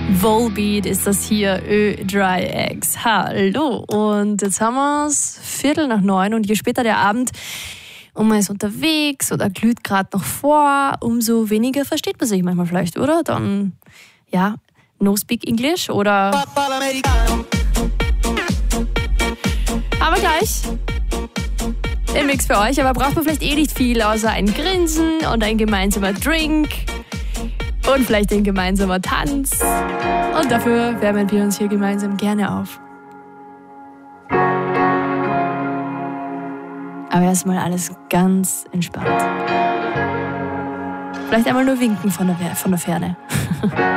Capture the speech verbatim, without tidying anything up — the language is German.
Volbeat ist das hier, Ö-Dry X. Hallo, und jetzt haben wir es Viertel nach neun und je später der Abend und man ist unterwegs oder glüht gerade noch vor, umso weniger versteht man sich manchmal vielleicht, oder? Dann, ja, no speak English oder... Aber gleich im Mix für euch, aber braucht man vielleicht eh nicht viel, außer ein Grinsen und ein gemeinsamer Drink und vielleicht ein gemeinsamer Tanz. Und dafür wärmen wir uns hier gemeinsam gerne auf. Aber erstmal alles ganz entspannt. Vielleicht einmal nur winken von der, von der Ferne.